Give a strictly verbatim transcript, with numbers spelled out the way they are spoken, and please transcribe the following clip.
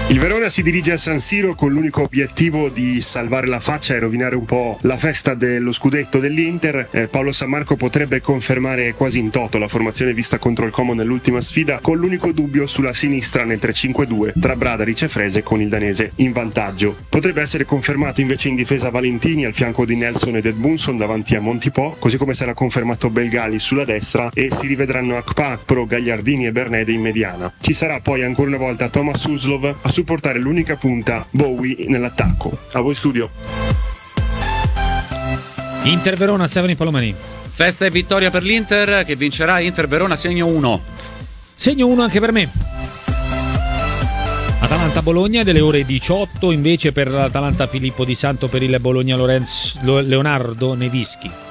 Il Verona si dirige a San Siro con l'unico obiettivo di salvare la faccia e rovinare un po' la festa dello scudetto dell'Inter. Eh, Paolo Sammarco potrebbe confermare quasi in toto la formazione vista contro il Como nell'ultima sfida, con l'unico dubbio sulla sinistra nel tre cinque due tra Bradaric e Frese, con il danese in vantaggio. Potrebbe essere confermato invece in difesa Valentini al fianco di Nelson ed Edmundson davanti a Montipò, così come sarà confermato Belgali sulla destra e si rivedranno Akpa, Akpro, Gagliardini e Bernede in mediana. Ci sarà poi ancora una volta Thomas Suslov a supportare l'unica punta Bowie nell'attacco. A voi studio. Inter Verona, Stefani Palomani. Festa e vittoria per l'Inter che vincerà. Inter Verona segno uno. Segno uno anche per me. Atalanta Bologna delle ore diciotto invece per l'Atalanta Filippo Di Santo, per il Bologna Lorenzo Leonardo Nevischi.